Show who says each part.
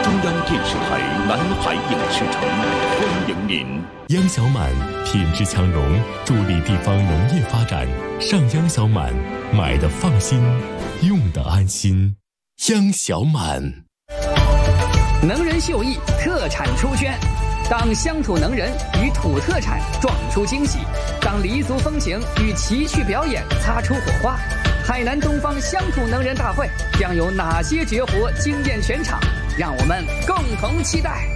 Speaker 1: 中央电视台南海影视城欢迎您。
Speaker 2: 央小满品质强农，助力地方农业发展。上央小满，买的放心，用的安心。央小满。
Speaker 3: 能人秀艺，特产出圈。当乡土能人与土特产撞出惊喜，当黎族风情与奇趣表演擦出火花，海南东方乡土能人大会将有哪些绝活惊艳全场？让我们共同期待。